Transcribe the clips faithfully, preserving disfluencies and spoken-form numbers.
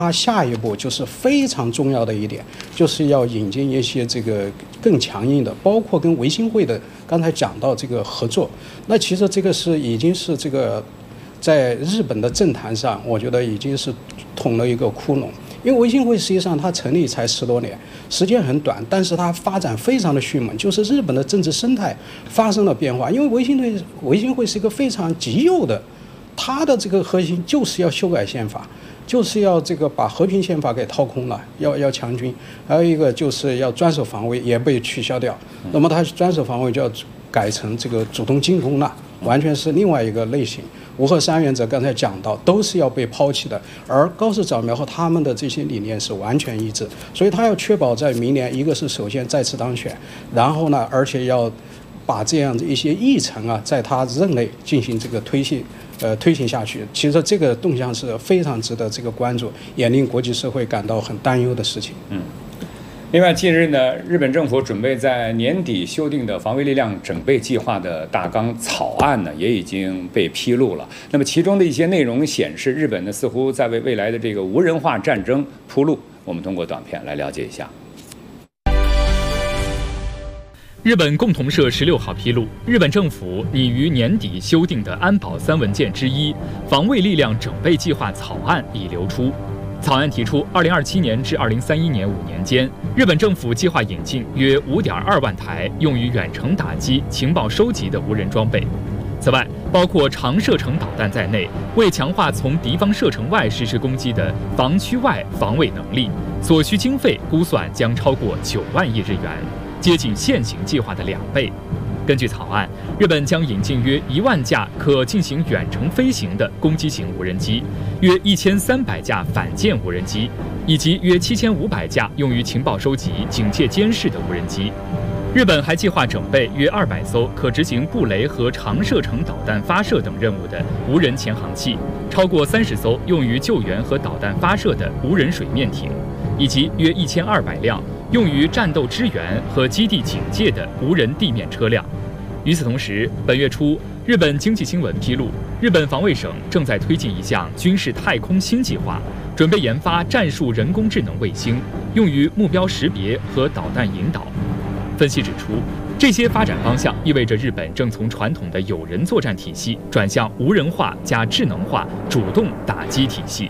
它下一步就是非常重要的一点，就是要引进一些这个更强硬的，包括跟维新会的刚才讲到这个合作。那其实这个是已经是这个在日本的政坛上，我觉得已经是捅了一个窟窿。因为维新会实际上它成立才十多年，时间很短，但是它发展非常的迅猛，就是日本的政治生态发生了变化。因为维新会维新会是一个非常极右的，它的这个核心就是要修改宪法。就是要这个把和平宪法给掏空了，要要强军，还有一个就是要专守防卫也被取消掉，那么它专守防卫就要改成这个主动进攻了，完全是另外一个类型。五和三原则刚才讲到都是要被抛弃的，而高市早苗和他们的这些理念是完全一致，所以他要确保在明年，一个是首先再次当选，然后呢，而且要把这样的一些议程啊，在他任内进行这个推进。呃，推行下去，其实这个动向是非常值得这个关注，也令国际社会感到很担忧的事情。 嗯。另外，近日呢，日本政府准备在年底修订的防卫力量整备计划的大纲草案呢，也已经被披露了。那么，其中的一些内容显示，日本呢似乎在为未来的这个无人化战争铺路。我们通过短片来了解一下。 日本共同社十六号披露，日本政府拟于年底修订的安保三文件之一《防卫力量整备计划》草案已流出。草案提出，二零二七年至二零三一年五年间，日本政府计划引进约五点二万台用于远程打击、情报收集的无人装备。此外，包括长射程导弹在内，为强化从敌方射程外实施攻击的防区外防卫能力，所需经费估算将超过九万亿日元。接近现行计划的两倍。根据草案，日本将引进约一万架可进行远程飞行的攻击型无人机，约一千三百架反舰无人机，以及约七千五百架用于情报收集、警戒监视的无人机。日本还计划整备约二百艘可执行布雷和长射程导弹发射等任务的无人潜航器，超过三十艘用于救援和导弹发射的无人水面艇，以及约一千二百辆用于战斗支援和基地警戒的无人地面车辆。与此同时，本月初，日本经济新闻披露，日本防卫省正在推进一项军事太空新计划，准备研发战术人工智能卫星，用于目标识别和导弹引导。分析指出，这些发展方向意味着日本正从传统的有人作战体系转向无人化加智能化主动打击体系。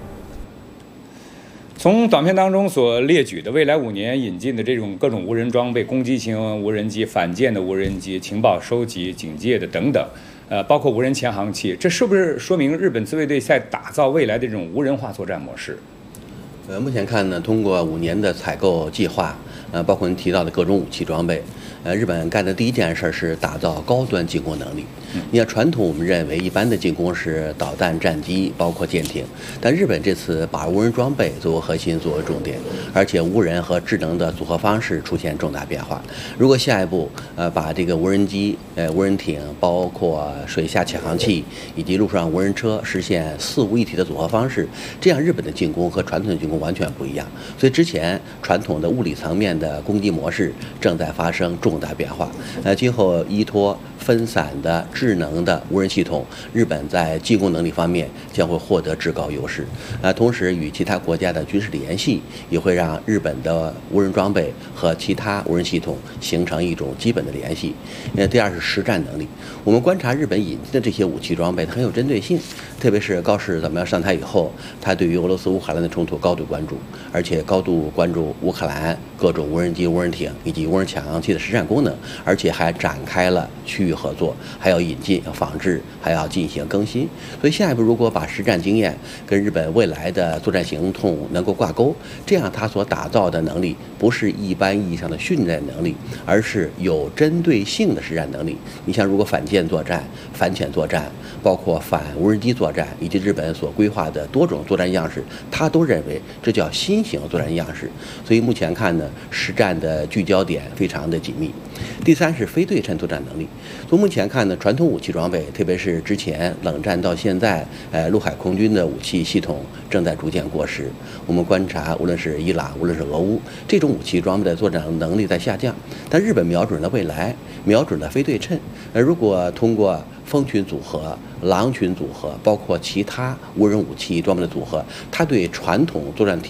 从短片当中所列举的未来五年引进的这种各种无人装备、攻击型无人机、反舰的无人机、情报收集、警戒的等等，呃，包括无人潜航器，这是不是说明日本自卫队在打造未来的这种无人化作战模式？ 呃，目前看呢，通过五年的采购计划，呃，包括您提到的各种武器装备，呃，日本干的第一件事是打造高端进攻能力。你看，传统我们认为一般的进攻是导弹、战机，包括舰艇，但日本这次把无人装备作为核心，作为重点，而且无人和智能的组合方式出现重大变化。如果下一步呃把这个无人机、呃无人艇，包括水下潜航器以及陆上无人车实现四无一体的组合方式，这样日本的进攻和传统的进攻完全不一样。所以之前传统的物理层面的攻击模式正在发生重大变化。呃，今后依托分散的智能的无人系统，日本在进攻能力方面将会获得至高优势。啊，同时与其他国家的军事联系也会让日本的无人装备和其他无人系统形成一种基本的联系。呃，第二是实战能力。我们观察日本引进的这些武器装备，它很有针对性，特别是高市怎么样上台以后，他对于俄罗斯乌克兰的冲突高度关注，而且高度关注乌克兰各种无人机、无人艇以及无人潜航器的实战功能，而且还展开了区域合作，还要引进、要仿制，还要进行更新。所以下一步如果把实战经验跟日本未来的作战行动能够挂钩，这样他所打造的能力不是一般意义上的训练能力，而是有针对性的实战能力。你像如果反舰作战、反潜作战，包括反无人机作战，以及日本所规划的多种作战样式，他都认为这叫新型作战样式。所以目前看呢，实战的聚焦点非常的紧密。第三是非对称作战能力。从目前看呢，传统武器装备，特别是之前冷战到现在，呃，陆海空军的武器系统正在逐渐过时。我们观察，无论是伊朗，无论是俄乌，这种武器装备的作战能力在下降。但日本瞄准了未来，瞄准了非对称。呃，如果通过蜂群组合、狼群组合，包括其他无人武器装备的组合，它对传统作战体